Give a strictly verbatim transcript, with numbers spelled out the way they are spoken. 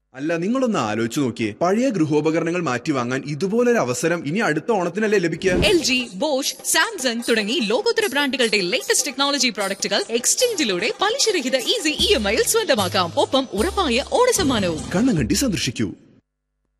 അല്ല, നിങ്ങളൊന്ന് ആലോചിച്ചു നോക്കിയേ, പഴയ ഗൃഹോപകരണങ്ങൾ മാറ്റി വാങ്ങാൻ ഇതുപോലൊരു അവസരം ഇനി അടുത്ത ഓണത്തിനല്ലേ ലഭിക്കുക? എൽ ജി, ബോഷ്, സാംസങ് തുടങ്ങി ലോകോത്തര ബ്രാൻഡുകളുടെ ലേറ്റസ്റ്റ് ടെക്നോളജി പ്രോഡക്റ്റുകൾ എക്സ്ചേഞ്ചിലൂടെ പലിശരഹിത ഈസി ഇ എം ഐയിൽ സ്വന്തമാക്കാം. ഒപ്പം ഉറപ്പായ ഓണസമ്മാനവും. കണ്ണങ്കണ്ടി സന്ദർശിക്കൂ.